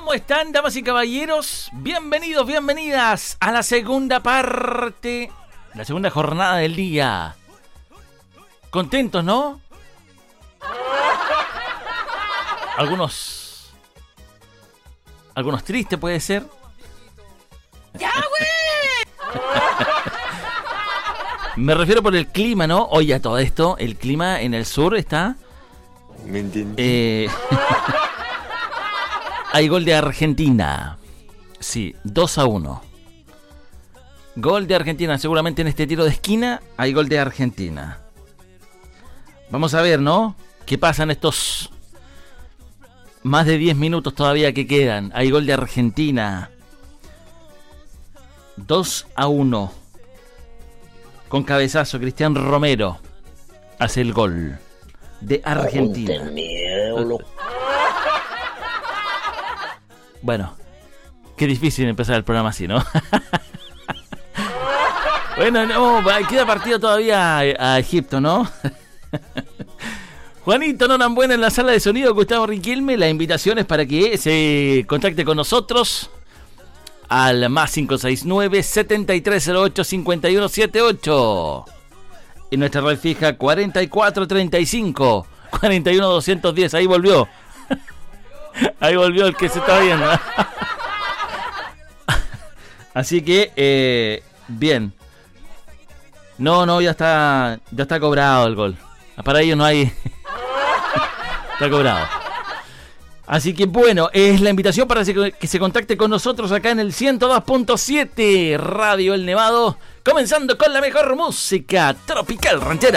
¿Cómo están, damas y caballeros? Bienvenidos, bienvenidas a la segunda parte, la segunda jornada del día. Contentos, ¿no? Algunos tristes, puede ser. ¡Ya, güey! Me refiero por el clima, ¿no? Oye, a todo esto, el clima en el sur está... ¿Me entendí? Hay gol de Argentina. Sí, 2-1. Gol de Argentina. Seguramente en este tiro de esquina hay gol de Argentina. Vamos a ver, ¿no? ¿Qué pasa en estos más de 10 minutos todavía que quedan? Hay gol de Argentina. 2-1. Con cabezazo, Cristian Romero hace el gol de Argentina. Bueno, qué difícil empezar el programa así, ¿no? Bueno, no, queda partido todavía a Egipto, ¿no? Juanito Norambuena en la sala de sonido, Gustavo Riquelme. La invitación es para que se contacte con nosotros al más 569 7308 5178. Y nuestra red fija 4435 41210. Ahí volvió. Ahí volvió el que se está viendo. Así que, bien. No, ya está cobrado el gol. Para ellos no hay. Está cobrado. Así que bueno, es la invitación para que se contacte con nosotros acá en el 102.7 Radio El Nevado. Comenzando con la mejor música tropical ranchera.